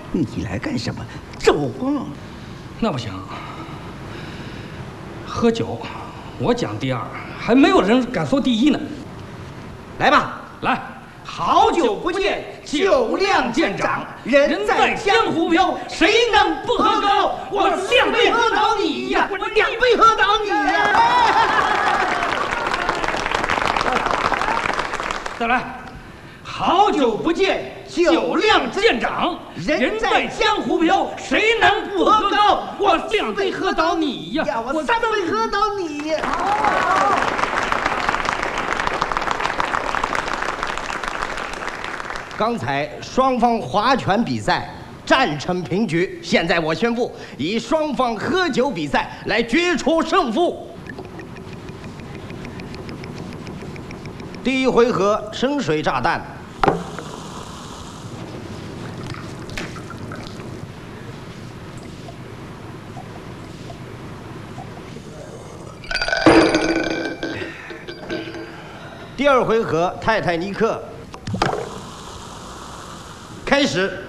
你来干什么？走啊！ 那不行，喝酒，我讲第二，还没有人敢说第一呢。 来吧， 来， 好久不见，酒量见长，人在江湖飘，谁能不喝高？我2杯喝倒你呀，我2杯喝倒你呀！ 再来，好久不见，酒量见长，人在江湖飘，谁能不喝高？我2杯喝倒你呀， 我3杯喝倒你。刚才双方划拳比赛战成平局，现在我宣布以双方喝酒比赛来决出胜负。第1回合深水炸弹。第2回合泰坦尼克。开始。